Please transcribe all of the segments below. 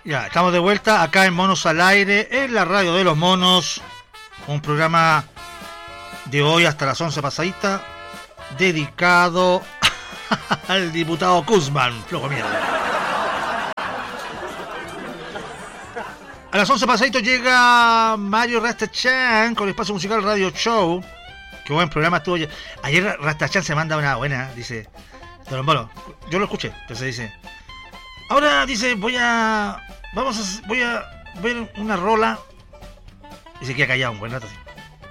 Ya, estamos de vuelta acá en Monos al Aire, en la radio de los monos. Un programa de hoy hasta las 11 pasadita, dedicado al diputado Guzmán, flojo mierda. A las 11 pasadito llega Mario Rastachan con el espacio musical Radio Show. Qué buen programa estuvo. Ayer Rastachan se manda una buena, dice. Bueno, yo lo escuché, entonces dice. Ahora dice, voy a ver una rola. Y se queda callado un buen rato así.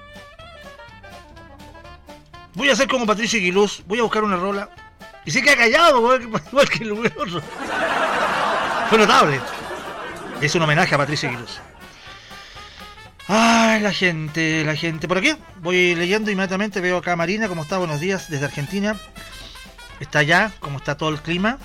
Voy a hacer como Patricio Aguiluz, voy a buscar una rola. Y se queda callado, igual que el otro. Fue notable. Es un homenaje a Patricio Aguiluz. Ay, la gente. ¿Por aquí? Voy leyendo inmediatamente, veo acá a Marina, ¿cómo está? Buenos días, desde Argentina. Está allá, ¿cómo está todo el clima?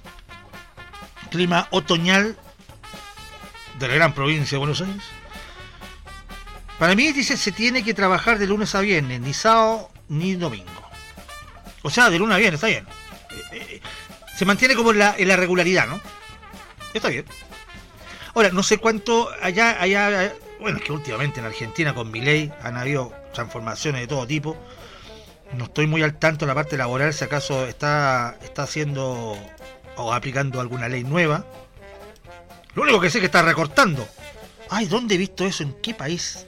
Clima otoñal de la gran provincia de Buenos Aires. Para mí, dice, se tiene que trabajar de lunes a viernes, ni sábado ni domingo. O sea, de lunes a viernes, está bien. Se mantiene como en la regularidad, ¿no? Está bien. Ahora, no sé cuánto allá, bueno, es que últimamente en Argentina con Milei han habido transformaciones de todo tipo. No estoy muy al tanto en la parte laboral, si acaso está haciendo o aplicando alguna ley nueva. Lo único que sé es que está recortando. Ay, ¿dónde he visto eso? ¿En qué país?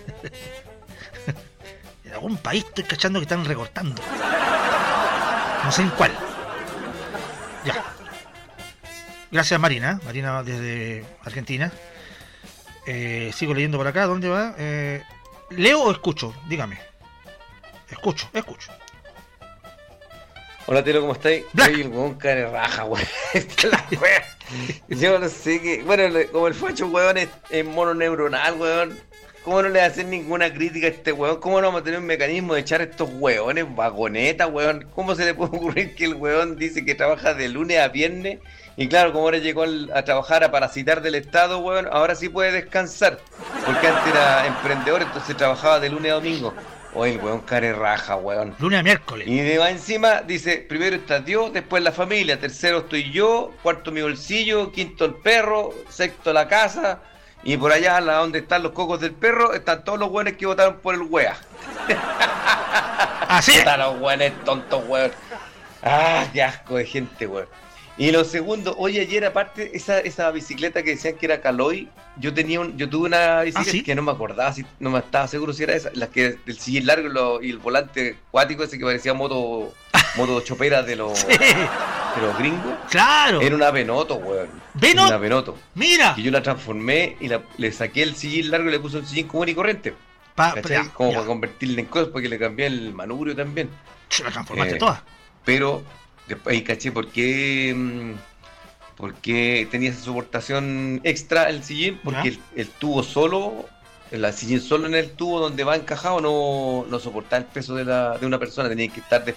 En algún país estoy cachando que están recortando. No sé en cuál. Ya. Gracias, Marina. Marina desde Argentina. Sigo leyendo por acá. ¿Dónde va? ¿Leo o escucho? Dígame. Escucho. Hola, Telo, ¿cómo estáis? Black. Soy el huevón care raja, weón. Esta es la wea. Yo no sé qué. Bueno, como el facho, weón, es mono neuronal, weón. ¿Cómo no le hacen ninguna crítica a este weón? ¿Cómo no vamos a tener un mecanismo de echar a estos weones vagonetas, weón? ¿Cómo se le puede ocurrir que el weón dice que trabaja de lunes a viernes? Y claro, como ahora llegó a trabajar a parasitar del Estado, weón, ahora sí puede descansar. Porque antes era emprendedor, entonces trabajaba de lunes a domingo. Oye, el weón care raja, weón. Lunes a miércoles. Y de más encima dice, primero está Dios, después la familia, tercero estoy yo, cuarto mi bolsillo, quinto el perro, sexto la casa, y por allá, donde están los cocos del perro, están todos los weones que votaron por el wea. Así es. Están los weones tontos, weón. Ah, qué asco de gente, weón. Y lo segundo, oye, ayer aparte, esa bicicleta que decían que era Caloi, yo tuve una bicicleta ¿sí? que no me acordaba, no me estaba seguro si era esa, la que el sillín largo y el volante acuático ese que parecía moto chopera de los gringos. Claro. Era una Venoto, weón. ¿Venoto? Una Venoto. Mira. Que yo la transformé y le saqué el sillín largo y le puse un sillín común y corriente. ¿Cachai? Como para convertirle en cosas, porque le cambié el manubrio también. La transformaste toda. Pero después ahí caché porque tenía esa soportación extra el sillín, porque el tubo solo, el sillín solo en el tubo donde va encajado no soportaba el peso de una persona, tenía que estar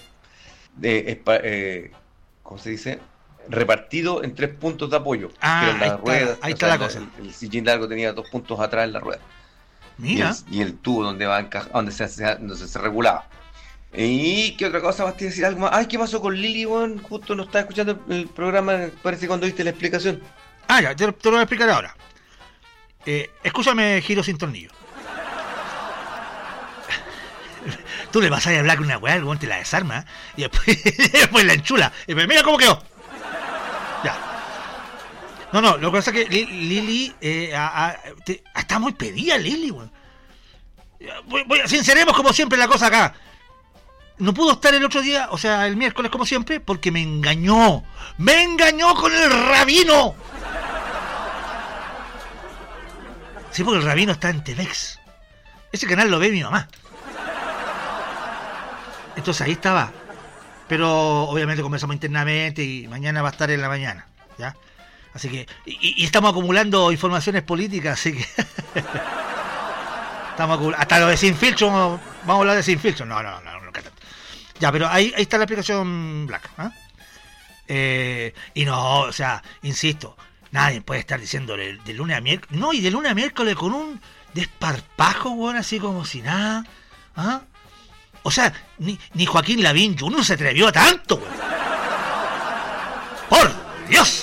¿cómo se dice? Repartido en 3 puntos de apoyo. Ahí está la cosa. El sillín largo tenía 2 puntos atrás en la rueda. Mira. Y el tubo donde va encajado, donde se regulaba. ¿Y qué otra cosa vas a decir? ¿Algo más? Ay, ¿qué pasó con Lili, weón? Justo no estaba escuchando el programa, parece cuando viste la explicación. Ya, te lo voy a explicar ahora. Escúchame, giro sin tornillo. Tú le vas a hablar con una weá, el weón te la desarma, y después la enchula. Y me mira cómo quedó. Ya. No, lo que pasa es que Lili está muy pedida, Lili, weón. Sinceremos como siempre la cosa acá. No pudo estar el otro día, o sea, el miércoles como siempre, porque me engañó con el rabino. Sí, porque el rabino está en Telex. Ese canal lo ve mi mamá. Entonces ahí estaba. Pero obviamente conversamos internamente y mañana va a estar en la mañana, ¿ya? Así que, y estamos acumulando informaciones políticas, así que estamos acumulando, hasta lo de Sin Filtro, vamos a hablar de Sin Filtro. No. Ya, pero ahí está la aplicación Black, y no, o sea, insisto, nadie puede estar diciendo de lunes a miércoles, no, y de lunes a miércoles con un desparpajo, weón, así como si nada, O sea, ni Joaquín Lavín Jr. se atrevió a tanto, weón. ¡Por Dios!